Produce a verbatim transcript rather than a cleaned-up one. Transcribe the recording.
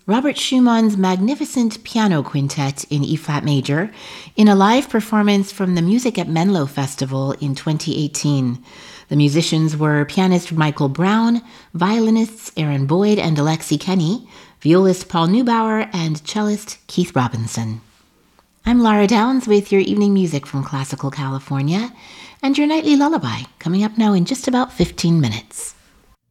Robert Schumann's magnificent piano quintet in E-flat major in a live performance from the Music at Menlo Festival in twenty eighteen. The musicians were pianist Michael Brown, violinists Aaron Boyd and Alexi Kenny, violist Paul Neubauer, and cellist Keith Robinson. I'm Lara Downs with your evening music from Classical California and your nightly lullaby coming up now in just about fifteen minutes.